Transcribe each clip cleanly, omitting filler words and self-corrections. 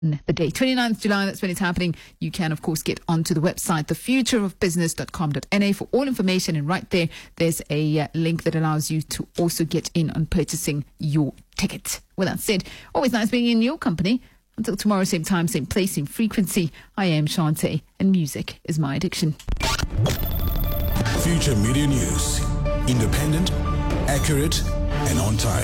the day, 29th July, that's when it's happening. You can, of course, get onto the website, thefutureofbusiness.com.na for all information. And right there's a link that allows you to also get in on purchasing your ticket. With that said, always nice being in your company. Until tomorrow, same time, same place, same frequency. I am Shante, and music is my addiction. Future Media News. Independent, accurate, and on time.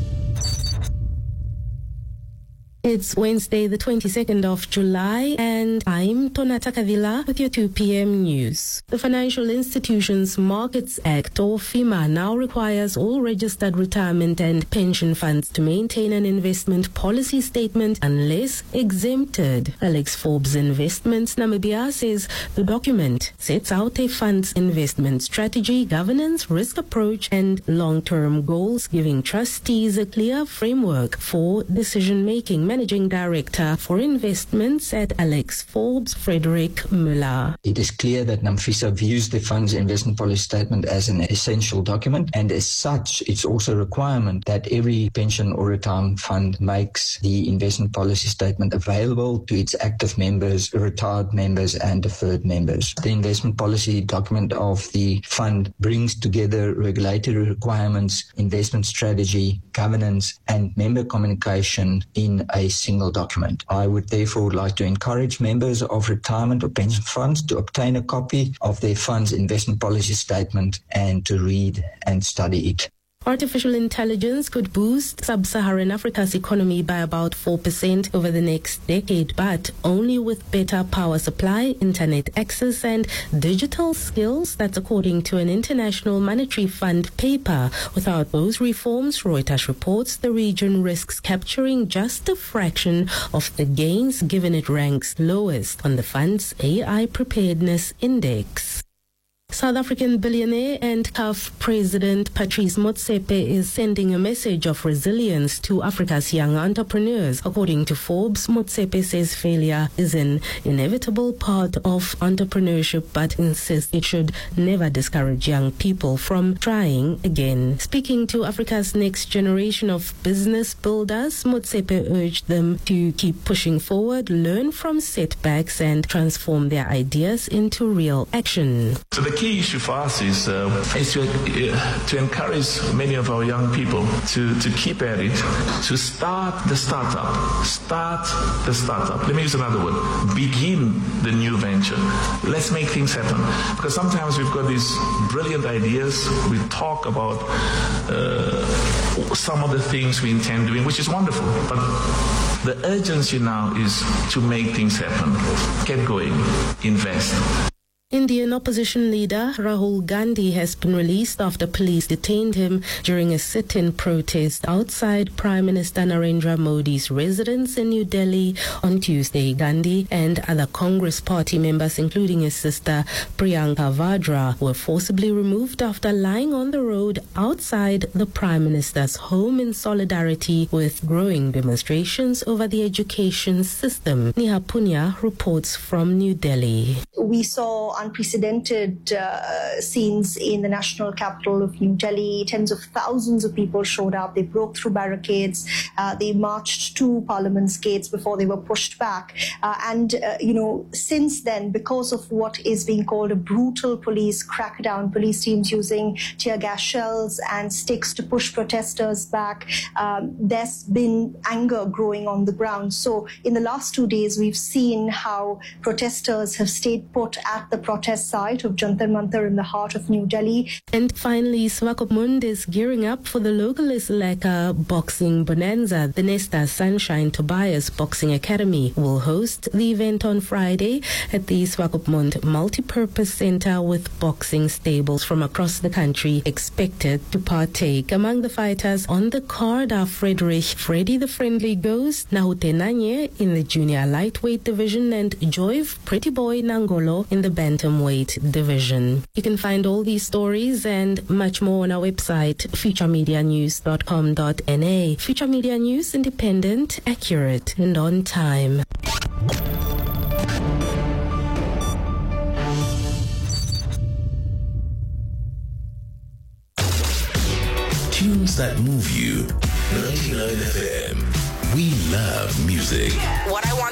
It's Wednesday, the 22nd of July, and I'm Tonata Kavila with your 2 p.m. news. The Financial Institutions Markets Act, or FIMA, now requires all registered retirement and pension funds to maintain an investment policy statement unless exempted. Alex Forbes Investments Namibia says the document sets out a fund's investment strategy, governance, risk approach, and long-term goals, giving trustees a clear framework for decision-making. Managing Director for Investments at Alex Forbes, Frederick Muller. It is clear that NAMFISA views the fund's investment policy statement as an essential document, and as such, it's also a requirement that every pension or retirement fund makes the investment policy statement available to its active members, retired members, and deferred members. The investment policy document of the fund brings together regulatory requirements, investment strategy, governance, and member communication in a single document. I would therefore like to encourage members of retirement or pension funds to obtain a copy of their fund's investment policy statement and to read and study it. Artificial intelligence could boost sub-Saharan Africa's economy by about 4% over the next decade, but only with better power supply, internet access, and digital skills. That's according to an International Monetary Fund paper. Without those reforms, Reuters reports the region risks capturing just a fraction of the gains, given it ranks lowest on the fund's AI Preparedness Index. South African billionaire and CAF President Patrice Motsepe is sending a message of resilience to Africa's young entrepreneurs. According to Forbes, Motsepe says failure is an inevitable part of entrepreneurship, but insists it should never discourage young people from trying again. Speaking to Africa's next generation of business builders, Motsepe urged them to keep pushing forward, learn from setbacks, and transform their ideas into real action. So the key issue for us is to encourage many of our young people to keep at it, to start the startup. Let me use another word. Begin the new venture. Let's make things happen. Because sometimes we've got these brilliant ideas. We talk about some of the things we intend doing, which is wonderful. But the urgency now is to make things happen. Get going. Invest. Indian opposition leader Rahul Gandhi has been released after police detained him during a sit-in protest outside Prime Minister Narendra Modi's residence in New Delhi on Tuesday. Gandhi and other Congress party members, including his sister Priyanka Vadra, were forcibly removed after lying on the road outside the Prime Minister's home in solidarity with growing demonstrations over the education system. Neha Punya reports from New Delhi. We saw unprecedented scenes in the national capital of New Delhi. Tens of thousands of people showed up. They broke through barricades. They marched to Parliament's gates before they were pushed back. Since then, because of what is being called a brutal police crackdown, police teams using tear gas shells and sticks to push protesters back, there's been anger growing on the ground. So in the last 2 days, we've seen how protesters have stayed put at the protest site of Jantar Mantar in the heart of New Delhi. And finally, Swakopmund is gearing up for the local Islaka boxing bonanza. The Nesta Sunshine Tobias Boxing Academy will host the event on Friday at the Swakopmund Multipurpose Center, with boxing stables from across the country expected to partake. Among the fighters on the card are Freddy the Friendly Ghost, Nahute Nanye in the junior lightweight division, and Joyve Pretty Boy Nangolo in the bantamweight division. You can find all these stories and much more on our website, futuremedianews.com.na. Future Media News, independent, accurate, and on time. Tunes that move you. 99 FM. We love music. What I want